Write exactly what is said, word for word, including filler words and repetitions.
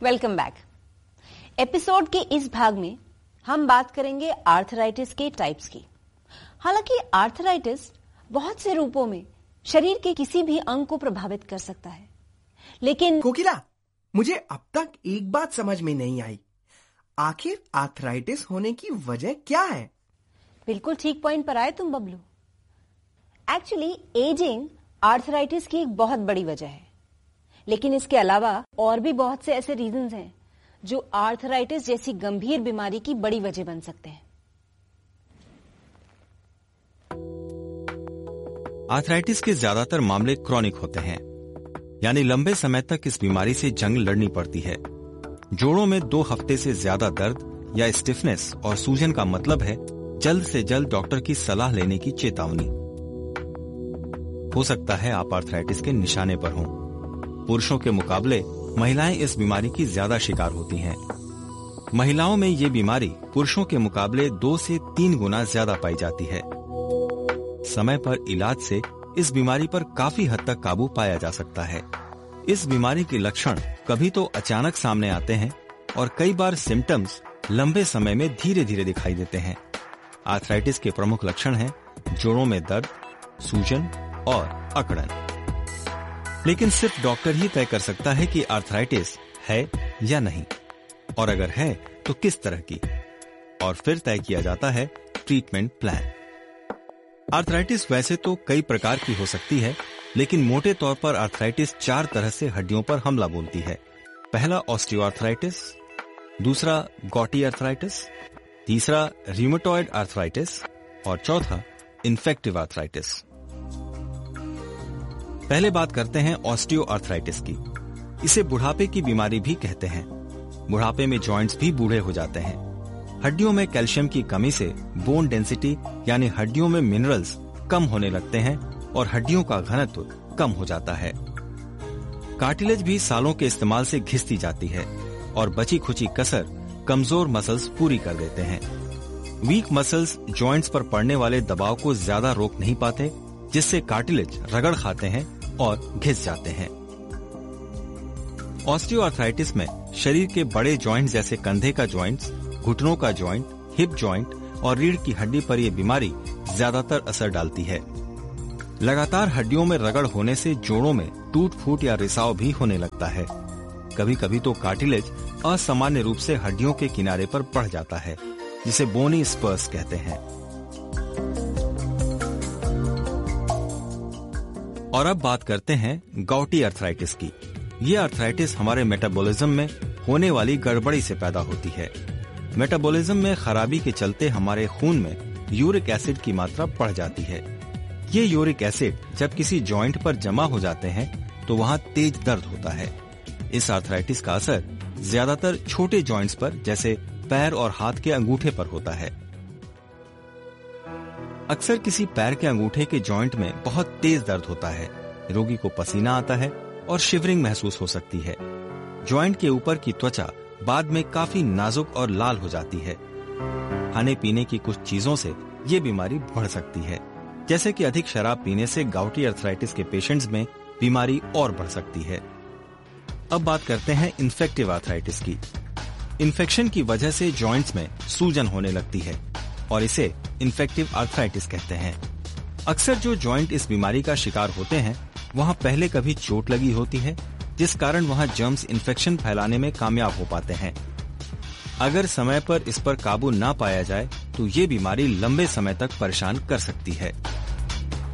Welcome back. Episode के इस भाग में हम बात करेंगे आर्थराइटिस के टाइप्स की। हालांकि आर्थराइटिस बहुत से रूपों में शरीर के किसी भी अंग को प्रभावित कर सकता है, लेकिन कोकिला, मुझे अब तक एक बात समझ में नहीं आई, आखिर आर्थराइटिस होने की वजह क्या है? बिल्कुल ठीक पॉइंट पर आए तुम बबलू। एक्चुअली एजिंग आर्थराइटिस की एक बहुत बड़ी वजह है, लेकिन इसके अलावा और भी बहुत से ऐसे रीजंस हैं जो आर्थराइटिस जैसी गंभीर बीमारी की बड़ी वजह बन सकते हैं। आर्थराइटिस के ज्यादातर मामले क्रॉनिक होते हैं, यानी लंबे समय तक इस बीमारी से जंग लड़नी पड़ती है। जोड़ों में दो हफ्ते से ज्यादा दर्द या स्टिफनेस और सूजन का मतलब है जल्द से जल्द डॉक्टर की सलाह लेने की चेतावनी। हो सकता है आप आर्थराइटिस के निशाने पर हों। पुरुषों के मुकाबले महिलाएं इस बीमारी की ज्यादा शिकार होती हैं। महिलाओं में ये बीमारी पुरुषों के मुकाबले दो से तीन गुना ज्यादा पाई जाती है। समय पर इलाज से इस बीमारी पर काफी हद तक काबू पाया जा सकता है। इस बीमारी के लक्षण कभी तो अचानक सामने आते हैं और कई बार सिम्टम्स लंबे समय में धीरे धीरे दिखाई देते हैं। आर्थराइटिस के प्रमुख लक्षण हैं जोड़ों में दर्द, सूजन और अकड़न। लेकिन सिर्फ डॉक्टर ही तय कर सकता है कि आर्थराइटिस है या नहीं, और अगर है तो किस तरह की, और फिर तय किया जाता है ट्रीटमेंट प्लान। आर्थराइटिस वैसे तो कई प्रकार की हो सकती है, लेकिन मोटे तौर पर आर्थराइटिस चार तरह से हड्डियों पर हमला बोलती है। पहला ऑस्टियोआर्थराइटिस, दूसरा गॉटी आर्थराइटिस, तीसरा र्यूमेटॉइड आर्थराइटिस और चौथा इन्फेक्टिव आर्थराइटिस। पहले बात करते हैं ऑस्टियोआर्थराइटिस की। इसे बुढ़ापे की बीमारी भी कहते हैं। बुढ़ापे में जॉइंट्स भी बूढ़े हो जाते हैं। हड्डियों में कैल्शियम की कमी से बोन डेंसिटी यानी हड्डियों में मिनरल्स कम होने लगते हैं और हड्डियों का घनत्व कम हो जाता है। कार्टिलेज भी सालों के इस्तेमाल से घिसती जाती है और बची खुची कसर कमजोर मसल्स पूरी कर देते हैं। वीक मसल्स जॉइंट्स पर पड़ने वाले दबाव को ज्यादा रोक नहीं पाते, जिससे कार्टिलेज रगड़ खाते हैं और घिस जाते हैं। ऑस्टियोआर्थराइटिस में शरीर के बड़े जॉइंट जैसे कंधे का जॉइंट्स, घुटनों का जॉइंट, हिप जॉइंट और रीढ़ की हड्डी पर यह बीमारी ज्यादातर असर डालती है। लगातार हड्डियों में रगड़ होने से जोड़ों में टूट फूट या रिसाव भी होने लगता है। कभी कभी तो कार्टिलेज असामान्य रूप से हड्डियों के किनारे पर बढ़ जाता है, जिसे बोनी स्पर्स कहते हैं। और अब बात करते हैं गॉटी आर्थराइटिस की। ये आर्थराइटिस हमारे मेटाबॉलिज्म में होने वाली गड़बड़ी से पैदा होती है। मेटाबॉलिज्म में खराबी के चलते हमारे खून में यूरिक एसिड की मात्रा बढ़ जाती है। ये यूरिक एसिड जब किसी जॉइंट पर जमा हो जाते हैं तो वहाँ तेज दर्द होता है। इस आर्थराइटिस का असर ज्यादातर छोटे जॉइंट्स पर, जैसे पैर और हाथ के अंगूठे पर होता है। अक्सर किसी पैर के अंगूठे के जॉइंट में बहुत तेज दर्द होता है। रोगी को पसीना आता है और शिवरिंग महसूस हो सकती है। जॉइंट के ऊपर की त्वचा बाद में काफी नाजुक और लाल हो जाती है। खाने पीने की कुछ चीजों से ये बीमारी बढ़ सकती है, जैसे कि अधिक शराब पीने से गॉटी आर्थराइटिस के पेशेंट्स में बीमारी और बढ़ सकती है। अब बात करते हैं इन्फेक्टिव आर्थराइटिस की। इन्फेक्शन की वजह से जॉइंट्स में सूजन होने लगती है और इसे इन्फेक्टिव आर्थराइटिस कहते हैं। अक्सर जो जॉइंट इस बीमारी का शिकार होते हैं वहाँ पहले कभी चोट लगी होती है, जिस कारण वहाँ जर्म्स इन्फेक्शन फैलाने में कामयाब हो पाते हैं। अगर समय पर इस पर काबू ना पाया जाए तो ये बीमारी लंबे समय तक परेशान कर सकती है।